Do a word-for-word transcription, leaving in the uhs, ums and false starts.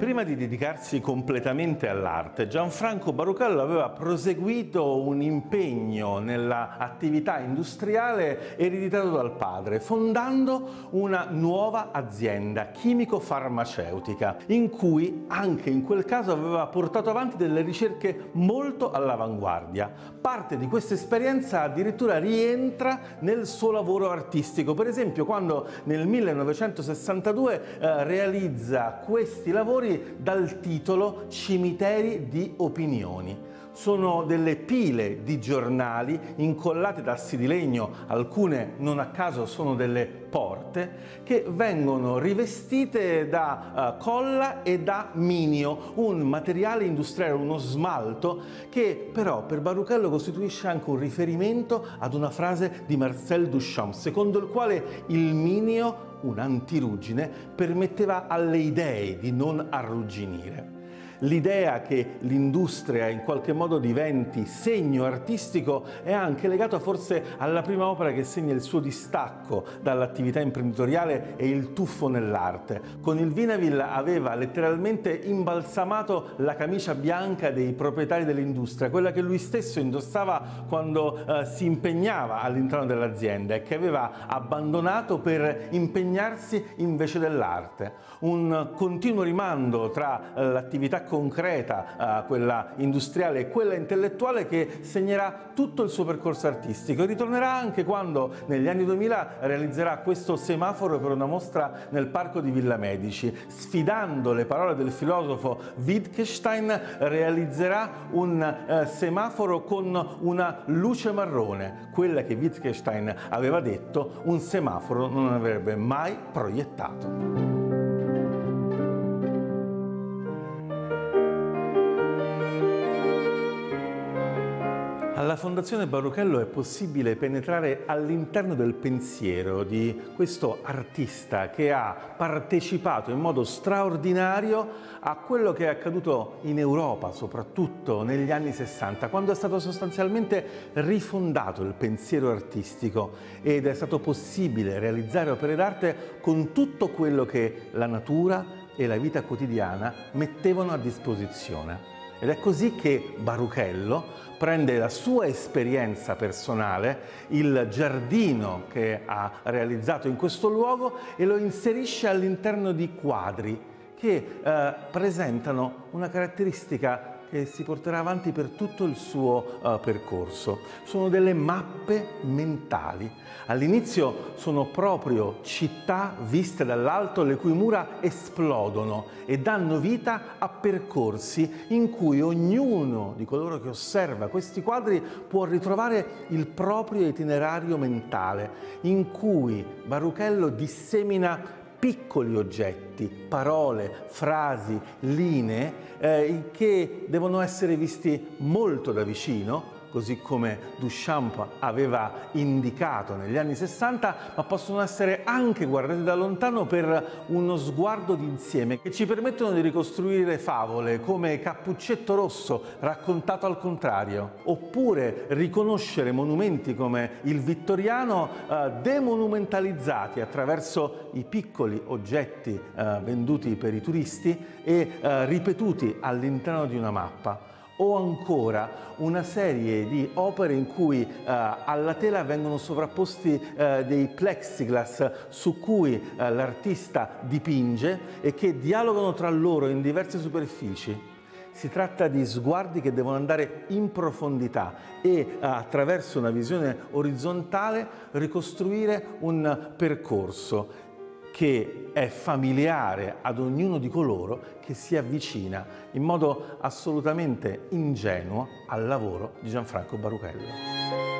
Prima di dedicarsi completamente all'arte, Gianfranco Baruchello aveva proseguito un impegno nell'attività industriale ereditato dal padre, fondando una nuova azienda chimico-farmaceutica, in cui anche in quel caso aveva portato avanti delle ricerche molto all'avanguardia. Parte di questa esperienza addirittura rientra nel suo lavoro artistico, per esempio quando nel millenovecentosessantadue eh, realizza questi lavori dal titolo Cimiteri di opinioni. Sono delle pile di giornali incollate da assi di legno, alcune non a caso sono delle porte, che vengono rivestite da uh, colla e da minio, un materiale industriale, uno smalto, che però per Baruchello costituisce anche un riferimento ad una frase di Marcel Duchamp, secondo il quale il minio, un antiruggine, permetteva alle idee di non arrugginire. L'idea che l'industria in qualche modo diventi segno artistico è anche legata forse alla prima opera che segna il suo distacco dall'attività imprenditoriale e il tuffo nell'arte. Con il Vinaville aveva letteralmente imbalsamato la camicia bianca dei proprietari dell'industria, quella che lui stesso indossava quando eh, si impegnava all'interno dell'azienda e che aveva abbandonato per impegnarsi invece dell'arte. Un continuo rimando tra eh, l'attività concreta, eh, quella industriale e quella intellettuale, che segnerà tutto il suo percorso artistico. E ritornerà anche quando negli anni duemila realizzerà questo semaforo per una mostra nel parco di Villa Medici. Sfidando le parole del filosofo Wittgenstein, realizzerà un eh, semaforo con una luce marrone, quella che Wittgenstein aveva detto un semaforo non avrebbe mai proiettato. Alla Fondazione Baruchello è possibile penetrare all'interno del pensiero di questo artista che ha partecipato in modo straordinario a quello che è accaduto in Europa, soprattutto negli anni sessanta, quando è stato sostanzialmente rifondato il pensiero artistico ed è stato possibile realizzare opere d'arte con tutto quello che la natura e la vita quotidiana mettevano a disposizione. Ed è così che Baruchello prende la sua esperienza personale, il giardino che ha realizzato in questo luogo, e lo inserisce all'interno di quadri che eh, presentano una caratteristica che si porterà avanti per tutto il suo uh, percorso. Sono delle mappe mentali. All'inizio sono proprio città viste dall'alto, le cui mura esplodono e danno vita a percorsi in cui ognuno di coloro che osserva questi quadri può ritrovare il proprio itinerario mentale, in cui Baruchello dissemina piccoli oggetti, parole, frasi, linee eh, che devono essere visti molto da vicino, così come Duchamp aveva indicato negli anni sessanta, ma possono essere anche guardati da lontano per uno sguardo d'insieme che ci permettono di ricostruire favole come Cappuccetto Rosso raccontato al contrario, oppure riconoscere monumenti come il Vittoriano eh, demonumentalizzati attraverso i piccoli oggetti eh, venduti per i turisti e eh, ripetuti all'interno di una mappa. O ancora una serie di opere in cui eh, alla tela vengono sovrapposti eh, dei plexiglass su cui eh, l'artista dipinge e che dialogano tra loro in diverse superfici. Si tratta di sguardi che devono andare in profondità e eh, attraverso una visione orizzontale ricostruire un percorso che è familiare ad ognuno di coloro che si avvicina in modo assolutamente ingenuo al lavoro di Gianfranco Baruchello.